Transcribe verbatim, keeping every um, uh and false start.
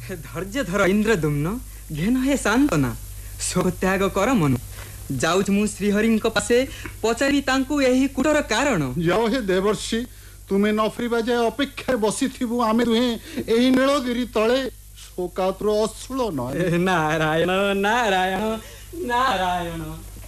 धैर्य धर इंद्रदुम्न घेन हे सांत्वना शोक त्याग कर मन जाउछ मु श्रीहरि पासे पचारि तांकु एही कुटर कारण जाओ हे देवर्षि तुम्हें नफरीबा जाए अपेक्षा बसी थिबु आमे दुहे एही नीलगिरी तळे शोकातुर अश्रुल न नारायण नारायण नारायण